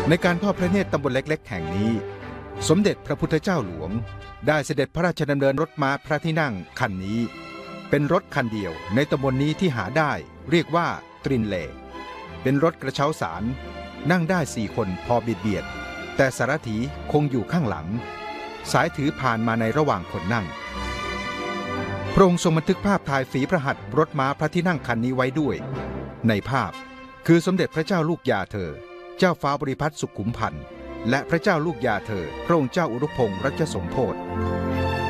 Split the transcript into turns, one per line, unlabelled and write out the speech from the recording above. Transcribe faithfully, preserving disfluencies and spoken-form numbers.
ในการทอดพระเนตรตำบลเล็กๆแห่งนี้สมเด็จพระพุทธเจ้าหลวงได้เสด็จพระราชดำเนินรถม้าพระที่นั่งคันนี้เป็นรถคันเดียวในตำบลนี้ที่หาได้เรียกว่าตรินเลเป็นรถกระเช้าสารนั่งได้สี่คนพอเบียดเบียดแต่สารถีคงอยู่ข้างหลังสายถือผ่านมาในระหว่างคนนั่งพระองค์ทรงบันทึกภาพถ่ายฝีพระหัตถ์รถม้าพระที่นั่งคันนี้ไว้ด้วยในภาพคือสมเด็จพระเจ้าลูกยาเธอเจ้าฟ้าบริพัตรสุขุมพันธ์และพระเจ้าลูกยาเธอพระองค์เจ้าอุรุพงษ์รัชสมโภช